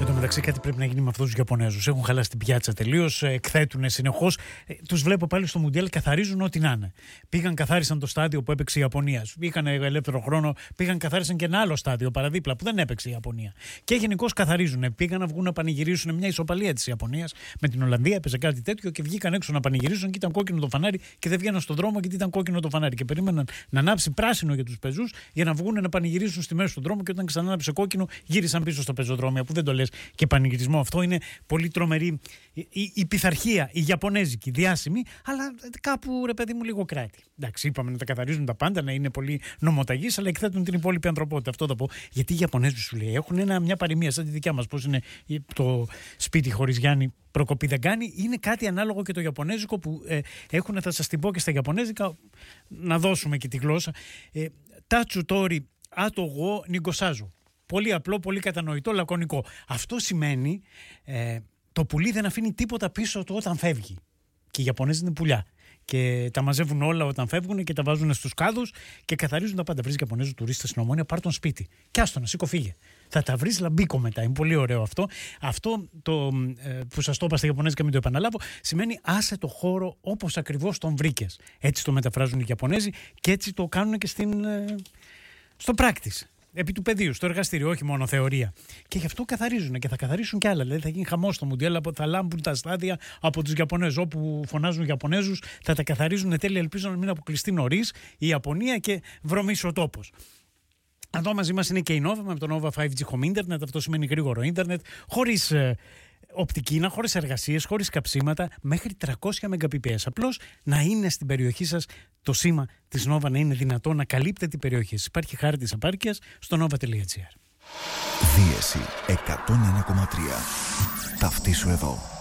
Εν τω μεταξύ, κάτι πρέπει να γίνει με αυτούς τους Ιαπωνέζους. Έχουν χαλάσει την πιάτσα τελείως, εκθέτουν συνεχώς. Τους βλέπω πάλι στο Μουντιάλ, καθαρίζουν ό,τι να είναι. Πήγαν, καθάρισαν το στάδιο που έπαιξε η Ιαπωνία. Είχαν ελεύθερο χρόνο, πήγαν, καθάρισαν και ένα άλλο στάδιο παραδίπλα που δεν έπαιξε η Ιαπωνία. Και γενικώς καθαρίζουν. Πήγαν να βγουν να πανηγυρίσουν μια ισοπαλία της Ιαπωνίας με την Ολλανδία, έπαιζε κάτι τέτοιο και βγήκαν έξω να πανηγυρίσουν και ήταν κόκκινο το φανάρι και δεν βγαίναν στον δρόμο γιατί ήταν κόκκινο το φανάρι. Και περίμεναν να ανάψει πράσινο για τους πεζούς για να βγουν να πανηγυρίσουν στη μέση του δρόμου και όταν ξανάναψε κόκκινο γύρισαν πίσω στα πεζοδρόμια που δεν το λες και πανηγυρισμό. Αυτό είναι πολύ τρομερή η πειθαρχία, η Ιαπωνέζικη, διάσημη, αλλά κάπου ρε παιδί μου λίγο κράτη. Εντάξει, είπαμε να τα καθαρίζουν τα πάντα, να είναι πολύ νομοταγείς, αλλά εκθέτουν την υπόλοιπη ανθρωπότητα. Αυτό το πω. Γιατί οι Ιαπωνέζοι σου λέει έχουν μια παροιμία σαν τη δικιά μας. Πώς είναι το σπίτι χωρίς Γιάννη προκοπή δεν κάνει. Είναι κάτι ανάλογο και το Ιαπωνέζικο που έχουν, θα σας την πω και στα Ιαπωνέζικα, να δώσουμε και τη γλώσσα. Τάτσου τόρι άτογο νιγκοσάζου. Πολύ απλό, πολύ κατανοητό, λακωνικό. Αυτό σημαίνει το πουλί δεν αφήνει τίποτα πίσω του όταν φεύγει. Και οι Ιαπωνέζοι είναι πουλιά. Και τα μαζεύουν όλα όταν φεύγουν και τα βάζουν στους κάδους και καθαρίζουν τα πάντα. Βρεις Ιαπωνέζο τουρίστα στην Ομόνια, πάρ' τον σπίτι. Κι άστονα, σήκω φύγε. Θα τα βρεις λαμπίκο μετά. Είναι πολύ ωραίο αυτό. Αυτό που σας το είπα στα Ιαπωνέζικα, μην το επαναλάβω, σημαίνει άσε το χώρο όπως ακριβώς τον βρήκες. Έτσι το μεταφράζουν οι Ιαπωνέζοι και έτσι το κάνουν και στο practice. Επί του πεδίου, στο εργαστήριο, όχι μόνο θεωρία. Και γι' αυτό καθαρίζουν και θα καθαρίσουν κι άλλα. Δηλαδή θα γίνει χαμός στο Μουντιάλ, θα λάμπουν τα στάδια από τους Ιαπωνέζους. Όπου φωνάζουν Ιαπωνέζους, θα τα καθαρίζουν τέλεια. Ελπίζω να μην αποκλειστεί νωρίς η Ιαπωνία και βρωμίσει ο τόπος. Εδώ μαζί μας είναι και η Nova με το Nova 5G Home Internet. Αυτό σημαίνει γρήγορο ίντερνετ, χωρίς οπτικίνα, χωρίς εργασίες, χωρίς καψίματα, μέχρι 300 Mbps. Απλώς να είναι στην περιοχή σας το σήμα της Nova, να είναι δυνατό να καλύπτει την περιοχή σας. Υπάρχει χάρτης επάρκειας στο nova.gr. Δίεση 101,3. Ταυτίσου εδώ.